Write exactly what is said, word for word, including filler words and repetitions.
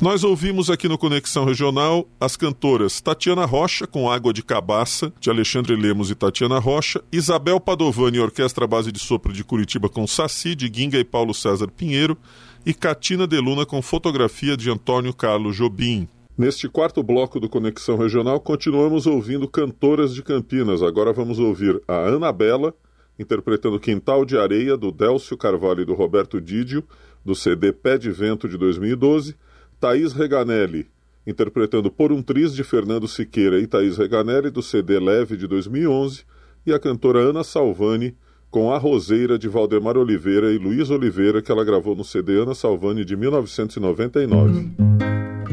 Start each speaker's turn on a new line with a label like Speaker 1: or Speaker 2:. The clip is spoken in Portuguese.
Speaker 1: Nós ouvimos aqui no Conexão Regional as cantoras Tatiana Rocha, com Água de Cabaça, de Alexandre Lemos e Tatiana Rocha, Isabel Padovani, Orquestra Base de Sopro de Curitiba, com Saci, de Guinga e Paulo César Pinheiro, e Catina de Luna, com fotografia de Antônio Carlos Jobim. Neste quarto bloco do Conexão Regional, continuamos ouvindo cantoras de Campinas. Agora vamos ouvir a Anabela, interpretando Quintal de Areia, do Délcio Carvalho e do Roberto Didio, do C D Pé de Vento, de dois mil e doze, Thaís Reganelli, interpretando Por um Triz, de Fernando Siqueira e Thaís Reganelli, do C D Leve, de dois mil e onze, e a cantora Ana Salvani, com A Roseira, de Valdemar Oliveira e Luiz Oliveira, que ela gravou no C D Ana Salvani, de mil novecentos e noventa e nove.